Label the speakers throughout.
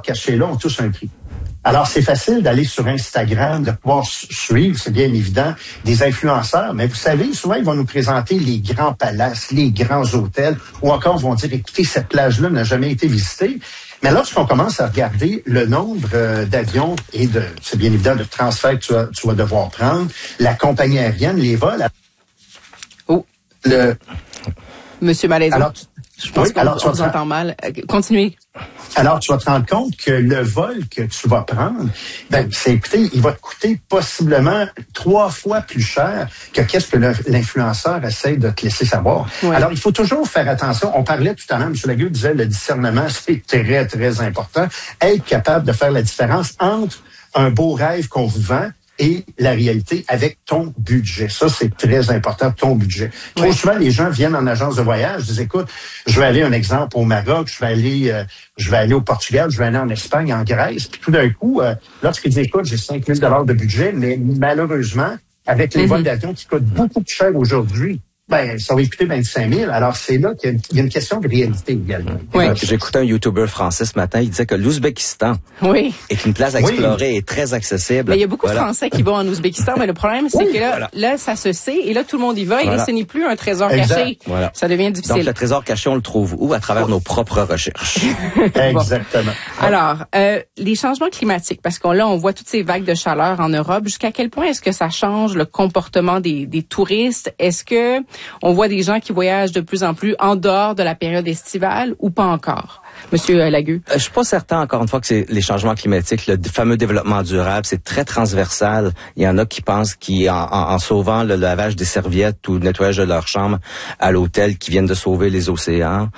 Speaker 1: cachés-là ont tous un prix. Alors, c'est facile d'aller sur Instagram, de pouvoir suivre, c'est bien évident, des influenceurs. Mais vous savez, souvent, ils vont nous présenter les grands palaces, les grands hôtels, ou encore vont dire, écoutez, cette plage-là n'a jamais été visitée. Mais lorsqu'on commence à regarder le nombre d'avions et c'est bien évident, de transferts que tu vas devoir prendre, la compagnie aérienne, les vols...
Speaker 2: Monsieur Malaison.
Speaker 1: Alors,
Speaker 2: je pense qu'on vous entend mal. Continuez.
Speaker 1: Alors, tu vas te rendre compte que le vol que tu vas prendre, il va te coûter possiblement 3 fois plus cher que qu'est-ce que l'influenceur essaie de te laisser savoir. Ouais. Alors, il faut toujours faire attention. On parlait tout à l'heure, M. Lagueux disait, le discernement, c'est très, très important. Être capable de faire la différence entre un beau rêve qu'on vous vend et la réalité avec ton budget. Ça, c'est très important, ton budget. Trop souvent, les gens viennent en agence de voyage, disent, écoute, je vais aller, un exemple, au Maroc, je vais aller au Portugal, je vais aller en Espagne, en Grèce, puis tout d'un coup, lorsqu'ils disent, écoute, j'ai 5 000 de budget, mais malheureusement, avec les vols d'avion qui coûtent beaucoup plus cher aujourd'hui, ça va coûter 25 000. Alors, c'est là qu'il y a une question de réalité également.
Speaker 3: Oui. J'écoutais un YouTuber français ce matin, il disait que l'Ouzbékistan est une place à explorer et très accessible.
Speaker 2: Mais il y a beaucoup de Français qui vont en Ouzbékistan, mais le problème, c'est que là, ça se sait, et là, tout le monde y va, et là, ce n'est plus un trésor caché. Voilà. Ça devient difficile.
Speaker 3: Donc, le trésor caché, on le trouve où? À travers nos propres recherches.
Speaker 1: Exactement.
Speaker 2: Alors, les changements climatiques, parce qu'on voit toutes ces vagues de chaleur en Europe, jusqu'à quel point est-ce que ça change le comportement des touristes? Est-ce que on voit des gens qui voyagent de plus en plus en dehors de la période estivale ou pas encore? Monsieur Lagueux.
Speaker 3: Je suis pas certain, encore une fois, que c'est les changements climatiques, le fameux développement durable, c'est très transversal. Il y en a qui pensent qu'en sauvant le lavage des serviettes ou le nettoyage de leur chambre à l'hôtel, qui viennent de sauver les océans.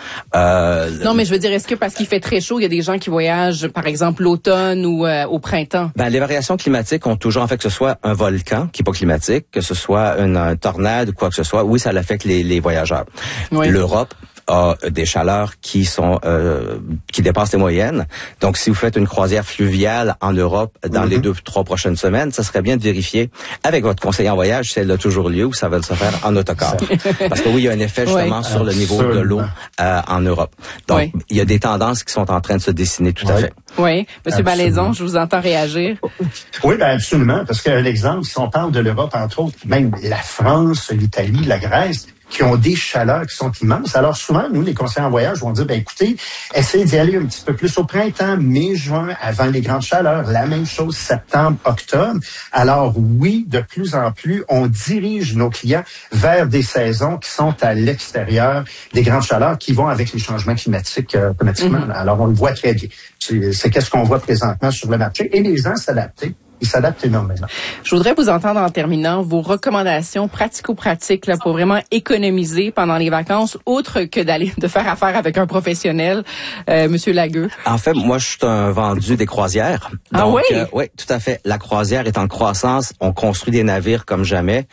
Speaker 2: Non, mais je veux dire, est-ce que parce qu'il fait très chaud, il y a des gens qui voyagent, par exemple, l'automne ou au printemps?
Speaker 3: Les variations climatiques ont toujours, en fait, que ce soit un volcan qui est pas climatique, que ce soit une tornade ou quoi que ce soit, oui, ça affecte les voyageurs. Oui. L'Europe a des chaleurs qui dépassent les moyennes. Donc, si vous faites une croisière fluviale en Europe dans les 2-3 prochaines semaines, ça serait bien de vérifier avec votre conseiller en voyage si elle a toujours lieu ou ça va se faire en autocar. Parce que oui, il y a un effet justement sur le niveau de l'eau en Europe. Donc, il y a des tendances qui sont en train de se dessiner tout à fait.
Speaker 2: Oui. Monsieur Malaison, je vous entends réagir.
Speaker 1: Oui, absolument. Parce qu'un exemple, si on parle de l'Europe, entre autres, même la France, l'Italie, la Grèce, qui ont des chaleurs qui sont immenses. Alors souvent, nous, les conseillers en voyage, vont dire, écoutez, essayez d'y aller un petit peu plus au printemps, mai, juin, avant les grandes chaleurs. La même chose, septembre, octobre. Alors oui, de plus en plus, on dirige nos clients vers des saisons qui sont à l'extérieur des grandes chaleurs qui vont avec les changements climatiques automatiquement. Alors on le voit très bien. C'est qu'est-ce qu'on voit présentement sur le marché. Et les gens s'adaptent. Ils s'adaptent énormément.
Speaker 2: Je voudrais vous entendre en terminant vos recommandations pratico-pratiques là, pour vraiment économiser pendant les vacances, autre que de faire affaire avec un professionnel, Monsieur Lagueux.
Speaker 3: En fait, moi, je suis un vendu des croisières. Donc, oui, tout à fait. La croisière est en croissance. On construit des navires comme jamais.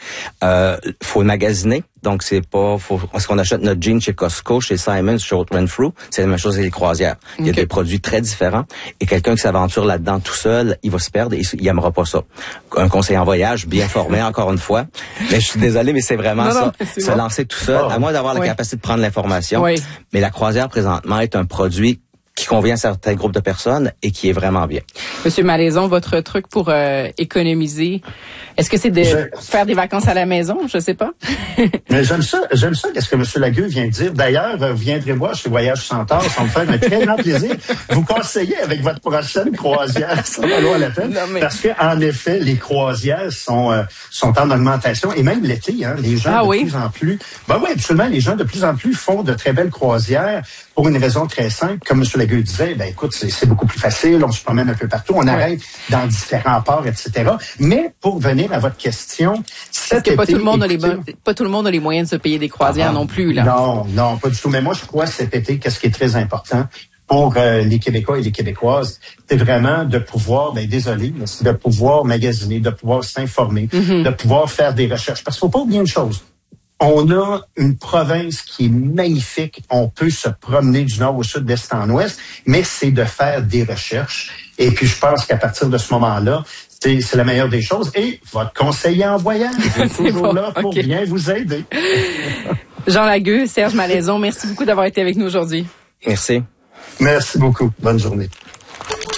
Speaker 3: Faut magasiner. Donc, est-ce qu'on achète notre jean chez Costco, chez Simons, chez Renfrew? C'est la même chose avec les croisières. Il y a des produits très différents. Et quelqu'un qui s'aventure là-dedans tout seul, il va se perdre et il aimera pas ça. Un conseiller en voyage, bien formé, encore une fois. Mais je suis désolé, mais c'est vraiment ça. Se lancer tout seul, à moins d'avoir la capacité de prendre l'information. Oui. Mais la croisière, présentement, est un produit qui convient à certains groupes de personnes et qui est vraiment bien.
Speaker 2: Monsieur Malaison, votre truc pour économiser, est-ce que c'est de faire des vacances à la maison? Je sais pas.
Speaker 1: Mais j'aime ça, qu'est-ce que M. Lagueux vient de dire. D'ailleurs, vous viendrez voir chez Voyage Centaure, ça me fait un très grand plaisir. Vous conseillez avec votre prochaine croisière, ça va valoir la peine. Parce que, en effet, les croisières sont en augmentation. Et même l'été, les gens plus en plus, oui, absolument, les gens de plus en plus font de très belles croisières pour une raison très simple. Comme M. Lagueux disait, écoute, c'est beaucoup plus facile, on se promène un peu partout, on arrête dans différents ports, etc. Mais pour venir à votre question,
Speaker 2: parce que pas tout le monde a les moyens de se payer des croisières non plus, là.
Speaker 1: Non, pas du tout. Mais moi, je crois cet été, qu'est-ce qui est très important pour les Québécois et les Québécoises, c'est vraiment de pouvoir, désolé, mais c'est de pouvoir magasiner, de pouvoir s'informer, de pouvoir faire des recherches. Parce qu'il faut pas oublier une chose. On a une province qui est magnifique. On peut se promener du nord au sud, d'est en ouest, mais c'est de faire des recherches. Et puis, je pense qu'à partir de ce moment-là, c'est la meilleure des choses. Et votre conseiller en voyage est toujours là pour bien vous aider.
Speaker 2: Jean Lagueux, Serge Malaison, merci beaucoup d'avoir été avec nous aujourd'hui.
Speaker 3: Merci.
Speaker 1: Merci beaucoup. Bonne journée.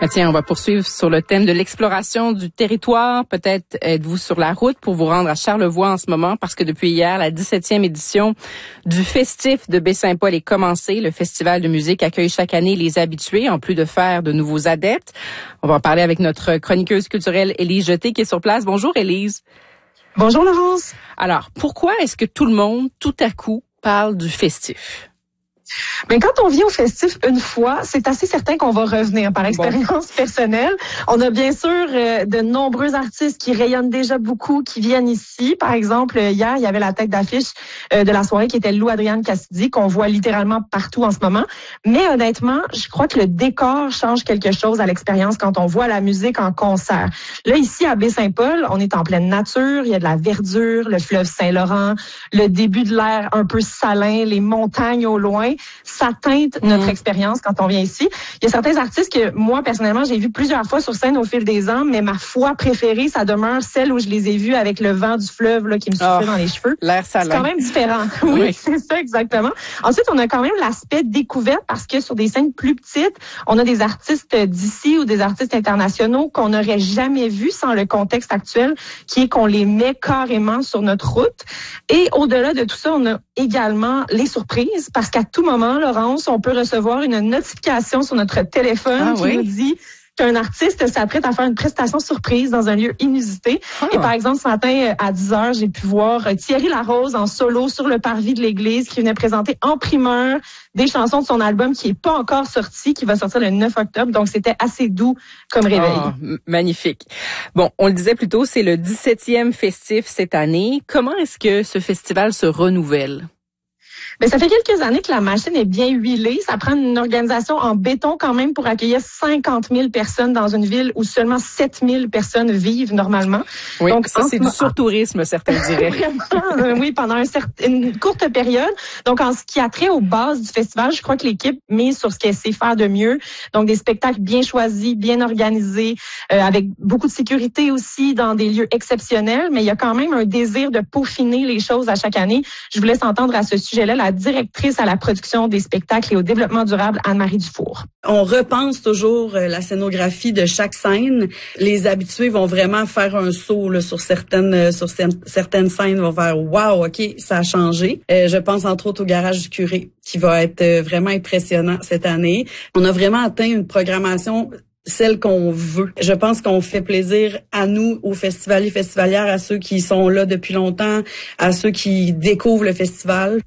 Speaker 2: Tiens, on va poursuivre sur le thème de l'exploration du territoire. Peut-être êtes-vous sur la route pour vous rendre à Charlevoix en ce moment, parce que depuis hier, la 17e édition du Festif de Baie-Saint-Paul est commencée. Le festival de musique accueille chaque année les habitués, en plus de faire de nouveaux adeptes. On va en parler avec notre chroniqueuse culturelle Élise Jeté qui est sur place. Bonjour Élise.
Speaker 4: Bonjour Laurence.
Speaker 2: Alors, pourquoi est-ce que tout le monde, tout à coup, parle du Festif?
Speaker 4: Mais quand on vient au festif une fois, c'est assez certain qu'on va revenir par expérience personnelle. On a bien sûr de nombreux artistes qui rayonnent déjà beaucoup, qui viennent ici. Par exemple, hier, il y avait la tête d'affiche de la soirée qui était Lou Adrienne Cassidy, qu'on voit littéralement partout en ce moment. Mais honnêtement, je crois que le décor change quelque chose à l'expérience quand on voit la musique en concert. Là, ici, à Baie-Saint-Paul, on est en pleine nature, il y a de la verdure, le fleuve Saint-Laurent, le début de l'air un peu salin, les montagnes au loin. Ça teinte notre expérience quand on vient ici. Il y a certains artistes que moi, personnellement, j'ai vu plusieurs fois sur scène au fil des ans, mais ma fois préférée, ça demeure celle où je les ai vus avec le vent du fleuve là, qui me soufflait dans les cheveux.
Speaker 2: L'air salin.
Speaker 4: C'est quand même différent. Oui, c'est ça, exactement. Ensuite, on a quand même l'aspect découverte parce que sur des scènes plus petites, on a des artistes d'ici ou des artistes internationaux qu'on n'aurait jamais vus sans le contexte actuel, qui est qu'on les met carrément sur notre route. Et au-delà de tout ça, on a également les surprises parce qu'à tout moment, Laurence, on peut recevoir une notification sur notre téléphone qui nous dit qu'un artiste s'apprête à faire une prestation surprise dans un lieu inusité. Et par exemple, ce matin, à 10h, j'ai pu voir Thierry Larose en solo sur le parvis de l'église qui venait présenter en primeur des chansons de son album qui est pas encore sorti, qui va sortir le 9 octobre. Donc, c'était assez doux comme réveil.
Speaker 2: Magnifique. Bon, on le disait plus tôt, c'est le 17e festif cette année. Comment est-ce que ce festival se renouvelle?
Speaker 4: Mais ça fait quelques années que la machine est bien huilée. Ça prend une organisation en béton quand même pour accueillir 50 000 personnes dans une ville où seulement 7 000 personnes vivent normalement.
Speaker 2: Oui, donc ça c'est du surtourisme, certains diraient.
Speaker 4: Vraiment, oui, pendant une courte période. Donc en ce qui a trait aux bases du festival, je crois que l'équipe mise sur ce qu'elle sait faire de mieux. Donc des spectacles bien choisis, bien organisés, avec beaucoup de sécurité aussi dans des lieux exceptionnels. Mais il y a quand même un désir de peaufiner les choses à chaque année. Je vous laisse entendre à ce sujet-là la directrice à la production des spectacles et au développement durable, Anne-Marie Dufour.
Speaker 5: On repense toujours la scénographie de chaque scène. Les habitués vont vraiment faire un saut là, sur certaines scènes, vont faire « wow, ok, ça a changé ». Je pense entre autres au Garage du Curé, qui va être vraiment impressionnant cette année. On a vraiment atteint une programmation celle qu'on veut. Je pense qu'on fait plaisir à nous, aux festivaliers, festivalières, à ceux qui sont là depuis longtemps, à ceux qui découvrent le festival.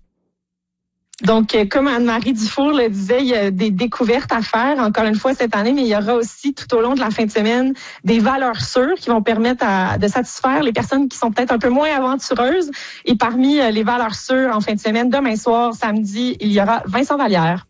Speaker 4: Donc, comme Anne-Marie Dufour le disait, il y a des découvertes à faire, encore une fois, cette année, mais il y aura aussi, tout au long de la fin de semaine, des valeurs sûres qui vont permettre de satisfaire les personnes qui sont peut-être un peu moins aventureuses. Et parmi les valeurs sûres, en fin de semaine, demain soir, samedi, il y aura Vincent Vallière.